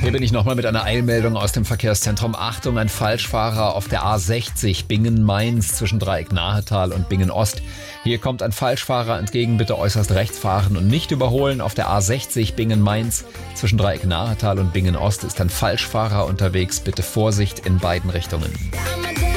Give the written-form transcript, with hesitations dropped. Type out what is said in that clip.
Hier bin ich nochmal mit einer Eilmeldung aus dem Verkehrszentrum. Achtung, ein Falschfahrer auf der A60 Bingen-Mainz zwischen Dreieck Nahetal und Bingen-Ost. Hier kommt ein Falschfahrer entgegen, bitte äußerst rechts fahren und nicht überholen. Auf der A60 Bingen-Mainz zwischen Dreieck Nahetal und Bingen-Ost ist ein Falschfahrer unterwegs. Bitte Vorsicht in beiden Richtungen.